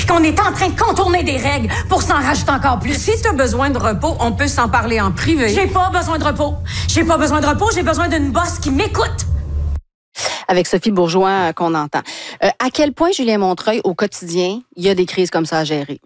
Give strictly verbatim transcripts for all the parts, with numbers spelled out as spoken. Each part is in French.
qu'on est en train de contourner des règles pour s'en rajouter encore plus. Si t'as besoin de repos, on peut s'en parler en privé. J'ai pas besoin de repos. J'ai pas besoin de repos, j'ai besoin d'une boss qui m'écoute. Avec Sophie Bourgeois euh, qu'on entend. Euh, à quel point, Julien Montreuil, au quotidien, il y a des crises comme ça à gérer?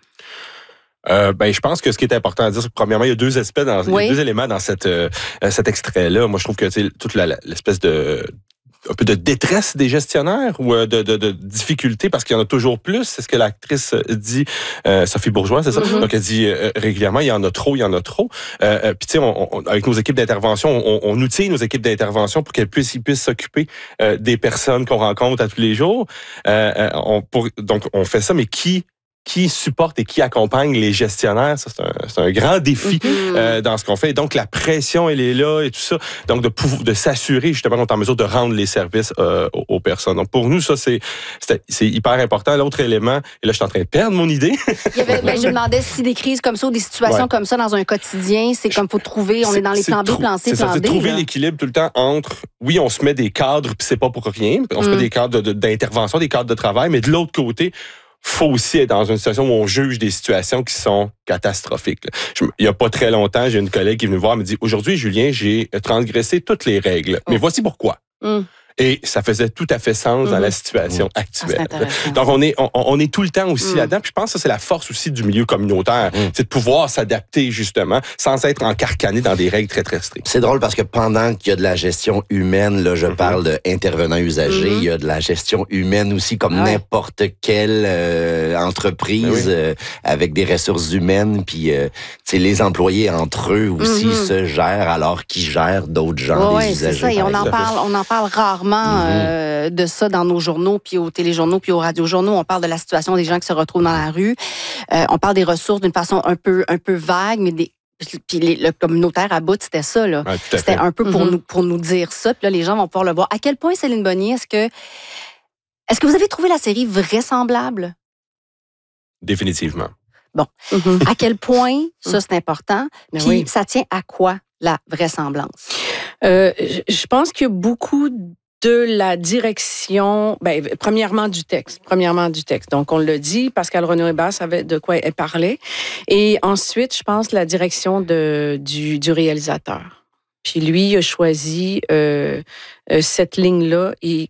Euh, ben, je pense que ce qui est important à dire, c'est que premièrement, il y a deux aspects dans, oui. il y a deux éléments dans cette, euh, cet extrait-là. Moi, je trouve que, tu sais, toute la, l'espèce de, un peu de détresse des gestionnaires ou de, de, de difficulté parce qu'il y en a toujours plus. C'est ce que l'actrice dit, euh, Sophie Bourgeois, c'est ça? Mm-hmm. Donc, elle dit euh, régulièrement, il y en a trop, il y en a trop. Euh, euh, Puis, tu sais, on, on, avec nos équipes d'intervention, on, on outille nos équipes d'intervention pour qu'elles puissent, ils puissent s'occuper euh, des personnes qu'on rencontre à tous les jours. Euh, on, pour, donc, on fait ça, mais qui qui supporte et qui accompagne les gestionnaires, ça c'est un, c'est un grand défi mm-hmm. euh, dans ce qu'on fait. Et donc la pression elle est là et tout ça. Donc de pouvoir, de s'assurer justement qu'on est en mesure de rendre les services euh, aux, aux personnes. Donc pour nous ça c'est, c'est c'est hyper important. L'autre élément, et là je suis en train de perdre mon idée. Il y avait, ben, je me demandais si des crises comme ça ou des situations ouais. comme ça dans un quotidien, c'est comme faut trouver, on c'est, est dans les plans B, trou- plan C, c'est plan ça, D. C'est trouver là. l'équilibre tout le temps entre, oui on se met des cadres puis c'est pas pour rien, on mm. se met des cadres de, de, d'intervention, des cadres de travail, mais de l'autre côté faut aussi être dans une situation où on juge des situations qui sont catastrophiques. Je, il y a pas très longtemps, j'ai une collègue qui est venue me voir et me dit « Aujourd'hui, Julien, j'ai transgressé toutes les règles. Oh. Mais voici pourquoi. Mm. » Et ça faisait tout à fait sens mm-hmm. dans la situation mm. actuelle. Ah, donc, on est, on, on est tout le temps aussi mm. là-dedans. Puis je pense que ça, c'est la force aussi du milieu communautaire. Mm. C'est de pouvoir s'adapter, justement, sans être encarcané dans des règles très, très strictes. C'est drôle parce que pendant qu'il y a de la gestion humaine, là, je mm-hmm. parle d'intervenants usagers, mm-hmm. il y a de la gestion humaine aussi, comme ah ouais. n'importe quelle euh, entreprise oui. euh, avec des ressources humaines. Puis, euh, tu sais, les employés entre eux aussi mm-hmm. se gèrent alors qu'ils gèrent d'autres gens, oh, des ouais, usagers. C'est ça, et on en parle, on en parle rarement. Mm-hmm. Euh, de ça dans nos journaux, puis aux téléjournaux, puis aux radiojournaux. On parle de la situation des gens qui se retrouvent dans la rue. Euh, on parle des ressources d'une façon un peu, un peu vague, mais des... Puis les, le communautaire à bout, c'était ça, là. Ouais, c'était un peu pour, mm-hmm. nous, pour nous dire ça. Puis là, les gens vont pouvoir le voir. À quel point, Céline Bonnier, est-ce que, est-ce que vous avez trouvé la série vraisemblable? Définitivement. Bon. Mm-hmm. À quel point, ça, c'est important. Puis oui. ça tient à quoi, la vraisemblance? Euh, je pense qu'il y a beaucoup de la direction, ben, premièrement du texte, premièrement du texte. Donc, on l'a dit, Pascal Renaud-Hébert savait de quoi elle parlait. Et ensuite, je pense la direction de, du, du réalisateur. Puis lui, il a choisi euh, euh, cette ligne-là. Et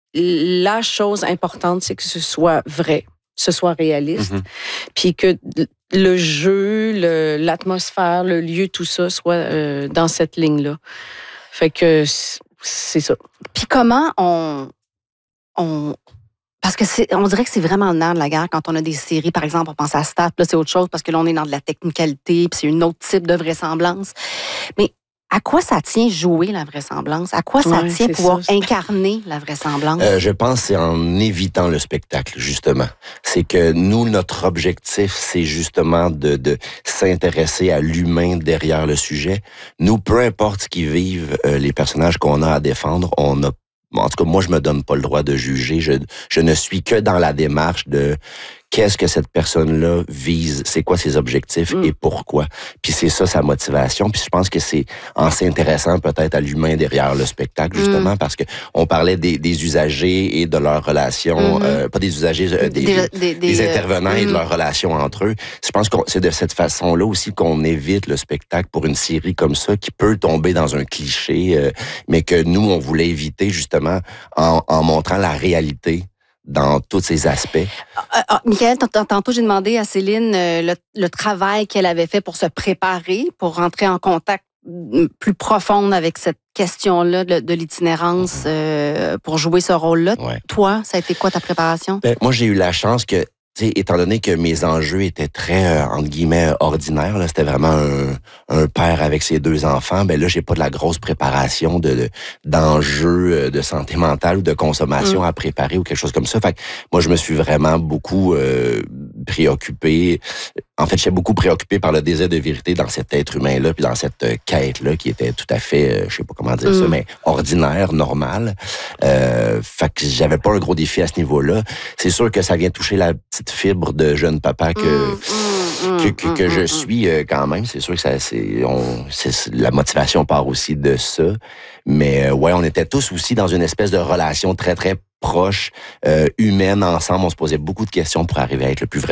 la chose importante, c'est que ce soit vrai, ce soit réaliste. Mm-hmm. Puis que le jeu, le, l'atmosphère, le lieu, tout ça soit euh, dans cette ligne-là. Fait que c'est ça. Puis comment on... on parce que c'est, on dirait que c'est vraiment le nerf de la guerre quand on a des séries, par exemple, on pense à Stat, là c'est autre chose parce que là on est dans de la technicalité, puis c'est un autre type de vraisemblance. Mais à quoi ça tient jouer la vraisemblance? À quoi ça ouais, tient pouvoir ça, incarner la vraisemblance? Euh, je pense que c'est en évitant le spectacle, justement. C'est que nous, notre objectif, c'est justement de, de s'intéresser à l'humain derrière le sujet. Nous, peu importe ce qu'ils vivent, euh, les personnages qu'on a à défendre, on a en tout cas, moi, je me donne pas le droit de juger. Je, je ne suis que dans la démarche de qu'est-ce que cette personne-là vise, c'est quoi ses objectifs mm. et pourquoi. Puis c'est ça sa motivation. Puis je pense que c'est en s'intéressant peut-être à l'humain derrière le spectacle, justement, mm. parce que on parlait des, des usagers et de leurs relations, mm-hmm. euh, pas des usagers, euh, des, des, des, des, des intervenants euh, et de leurs relations entre eux. Je pense que c'est de cette façon-là aussi qu'on évite le spectacle pour une série comme ça qui peut tomber dans un cliché, euh, mais que nous, on voulait éviter justement en, en montrant la réalité dans tous ces aspects. Euh, euh, Michael, tantôt, j'ai demandé à Céline euh, le, le travail qu'elle avait fait pour se préparer, pour rentrer en contact plus profond avec cette question-là de, de l'itinérance euh, pour jouer ce rôle-là. Ouais. Toi, ça a été quoi ta préparation? Ben, moi, j'ai eu la chance que, t'sais, étant donné que mes enjeux étaient très, euh, entre guillemets, ordinaires, là, c'était vraiment un, un père avec ses deux enfants, ben là, j'ai pas de la grosse préparation de, de d'enjeux de santé mentale ou de consommation mmh. à préparer ou quelque chose comme ça. Fait que moi, je me suis vraiment beaucoup euh, préoccupé. En fait, j'étais beaucoup préoccupé par le désir de vérité dans cet être humain-là, puis dans cette euh, quête-là qui était tout à fait, euh, je sais pas comment dire mmh. ça, mais ordinaire, normale. Euh, fait que j'avais pas un gros défi à ce niveau-là. C'est sûr que ça vient toucher la petite fibre de jeune papa que mmh, mmh, que, que, que mmh, je suis euh, quand même. C'est sûr que ça, c'est, on, c'est, la motivation part aussi de ça. Mais euh, ouais, on était tous aussi dans une espèce de relation très, très proche, euh, humaine ensemble. On se posait beaucoup de questions pour arriver à être le plus vrai.